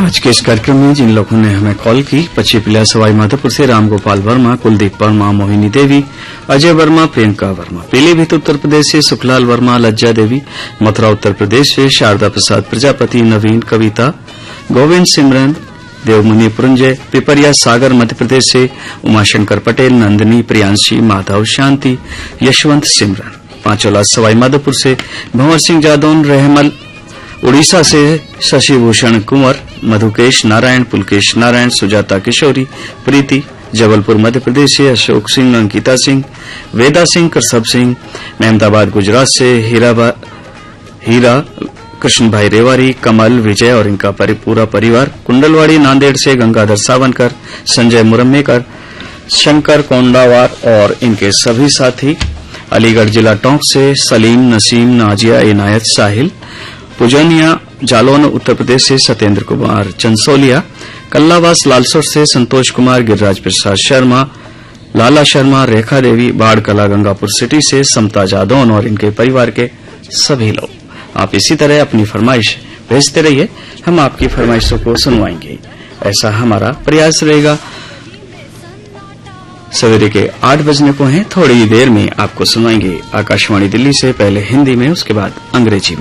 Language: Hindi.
आज के इस कार्यक्रम में जिन लोगों ने हमें कॉल की, पचीपिला सवाई माधोपुर से रामगोपाल वर्मा, कुलदीप वर्मा, मोहिनी देवी, अजय वर्मा, प्रियंका वर्मा, पीलीभीत उत्तर प्रदेश से सुखलाल वर्मा, लज्जा देवी, मथुरा उत्तर प्रदेश से शारदा प्रसाद प्रजापति, नवीन, कविता, गोविंद, सिमरन, देवमुनि पुरंजय, पिपरिया सागर मध्य प्रदेश से उमाशंकर पटेल, नंदिनी, प्रियांशी, माधव, शांति, यशवंत, सिमरन, पांचोला सवाई माधोपुर से भंवर सिंह जादौन, रहमल, उड़ीसा से शशिभूषण कुंवर, मधुकेश नारायण, पुलकेश नारायण, सुजाता किशोरी, प्रीति, जबलपुर मध्य प्रदेश से अशोक सिंह, अंकिता सिंह, वेदा सिंह, करसब सिंह, अहमदाबाद गुजरात से हीरा कृष्ण भाई रेवारी, कमल, विजय और इनका पूरा परिवार, कुंडलवाड़ी नांदेड़ से गंगाधर सावनकर, संजय मुरम्मेकर, शंकर कोंडावार और इनके सभी साथी, अलीगढ़ जिला टोंक से सलीम, नसीम, नाजिया, इनायत, साहिल, पुजनिया जालौन उत्तर प्रदेश से सत्येंद्र कुमार चंसोलिया, कल्लावास लालसोर से संतोष कुमार, गिरिराज प्रसाद शर्मा, लाला शर्मा, रेखा देवी, बाढ़ कला गंगापुर सिटी से समता जादौन और इनके परिवार के सभी लोग। आप इसी तरह अपनी फरमाइश भेजते रहिए, हम आपकी फरमाइशों को सुनवाएंगे, ऐसा हमारा प्रयास रहेगा। सवेरे के 8 बजने को हैं, थोड़ी देर में आपको सुनाएंगे आकाशवाणी दिल्ली से, पहले हिंदी में, उसके बाद अंग्रेजी में।